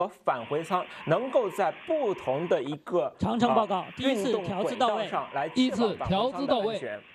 返回舱能够在不同的一个长程报告，第一次运动轨调姿到位， 道上来依次调姿到位。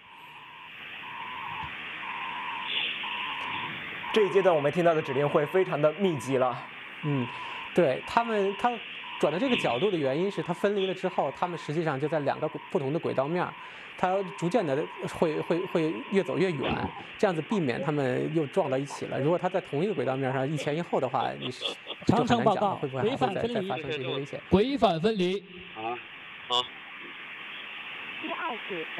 这一阶段我们听到的指令会非常的密集了。 对他转的这个角度的原因是它分离了之后，他们实际上就在2个不同的轨道面，它逐渐的会越走越远，这样子避免他们又撞到一起了。如果它在同一个轨道面上一前一后的话，你长程报告， 会不会还会再发生这些危险？ 轨返分离。 好。 第2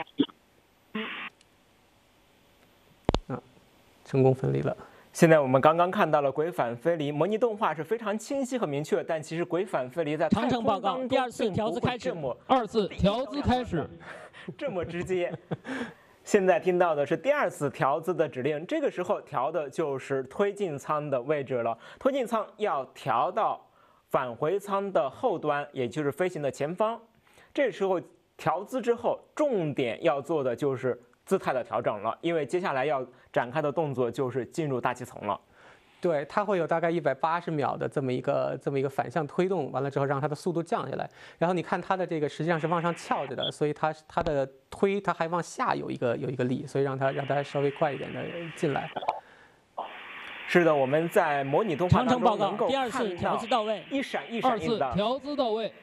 组。 成功分离了。 现在我们刚刚看到了轨返分离，模拟动画是非常清晰和明确，但其实轨返分离在长程报告，第2次调姿开始。 2次调姿开始， 这么直接。现在听到的是第2次调姿的指令，这个时候调的就是推进舱的位置了。推进舱要调到返回舱的后端，也就是飞行的前方。这时候调姿之后，重点要做的就是姿态的调整了，因为接下来要展开的动作就是进入大气层了。 对，它会有大概180秒的这么一个反向推动，完了之后让它的速度降下来。然后你看它的这个实际上是往上翘着的，所以它的推它还往下有一个力，所以让它稍微快一点的进来。 是的，我们在模拟动画当中能够第2次调姿到位， 一闪一闪的。 2次调姿到位。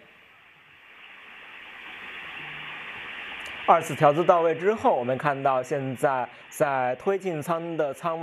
2次调姿到位之后，我们看到现在在推进舱的舱